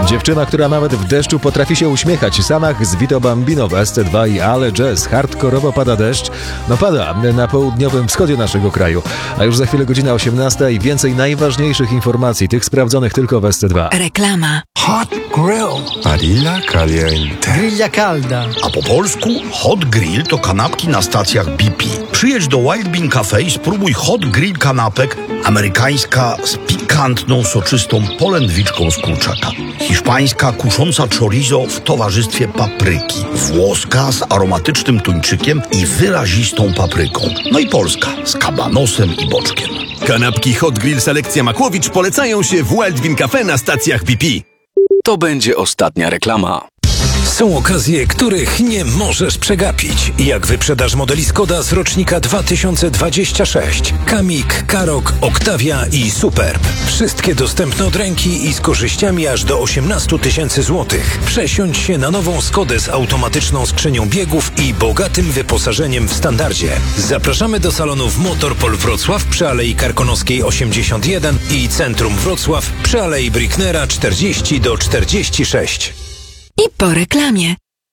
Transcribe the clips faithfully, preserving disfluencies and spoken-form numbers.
Dziewczyna, która nawet w deszczu potrafi się uśmiechać. Sanach z Vito Bambino w S C dwa i Ale Jazz. Hardkorowo pada deszcz. No pada na południowym wschodzie naszego kraju. A już za chwilę godzina osiemnasta i więcej najważniejszych informacji, tych sprawdzonych tylko w S C dwa. Reklama. Hot grill. Parilla caliente. Grilla calda. A po polsku Hot Grill to kanapki na stacjach B P. Przyjedź do Wild Bean Cafe i spróbuj Hot Grill kanapek, amerykańska z pikantną, soczystą polędwiczką z kurczaka, hiszpańska kusząca chorizo w towarzystwie papryki, włoska z aromatycznym tuńczykiem i wyrazistą papryką, no i polska z kabanosem i boczkiem. Kanapki Hot Grill Selekcja Makłowicz polecają się w Wild Bean Cafe na stacjach B P. To będzie ostatnia reklama. Są okazje, których nie możesz przegapić. Jak wyprzedaż modeli Skoda z rocznika dwa tysiące dwudziestego szóstego. Kamik, Karoq, Octavia i Superb. Wszystkie dostępne od ręki i z korzyściami aż do osiemnaście tysięcy złotych. Przesiądź się na nową Skodę z automatyczną skrzynią biegów i bogatym wyposażeniem w standardzie. Zapraszamy do salonów Motorpol Wrocław przy Alei Karkonoskiej osiemdziesiąt jeden i Centrum Wrocław przy Alei Bricknera czterdzieści do czterdziestu sześciu. I po reklamie.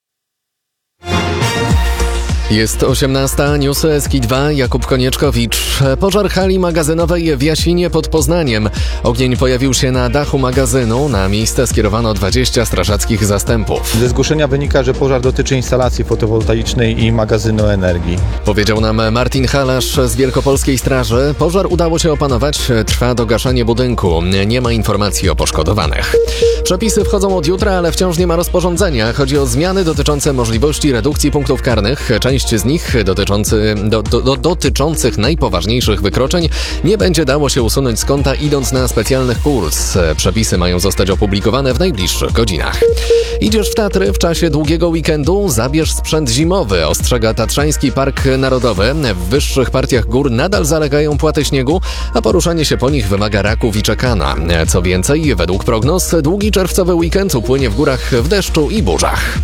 Jest osiemnasta, newsy S K dwa, Jakub Konieczkowicz. Pożar hali magazynowej w Jasinie pod Poznaniem. Ogień pojawił się na dachu magazynu. Na miejsce skierowano dwadzieścia strażackich zastępów. Ze zgłoszenia wynika, że pożar dotyczy instalacji fotowoltaicznej i magazynu energii. Powiedział nam Martin Halasz z Wielkopolskiej Straży. Pożar udało się opanować. Trwa dogaszanie budynku. Nie ma informacji o poszkodowanych. Przepisy wchodzą od jutra, ale wciąż nie ma rozporządzenia. Chodzi o zmiany dotyczące możliwości redukcji punktów karnych. Część z nich dotyczący, do, do, dotyczących najpoważniejszych wykroczeń nie będzie dało się usunąć z konta, idąc na specjalnych kurs. Przepisy mają zostać opublikowane w najbliższych godzinach. Idziesz w Tatry w czasie długiego weekendu? Zabierz sprzęt zimowy, ostrzega Tatrzański Park Narodowy. W wyższych partiach gór nadal zalegają płaty śniegu, a poruszanie się po nich wymaga raków i czekana. Co więcej, według prognoz długi czerwcowy weekend upłynie w górach w deszczu i burzach.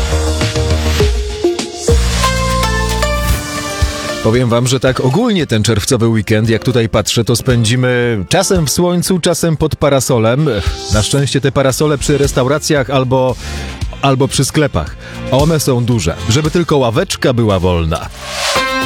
Powiem wam, że tak ogólnie ten czerwcowy weekend, jak tutaj patrzę, to spędzimy czasem w słońcu, czasem pod parasolem. Na szczęście te parasole przy restauracjach albo, albo przy sklepach. One są duże, żeby tylko ławeczka była wolna.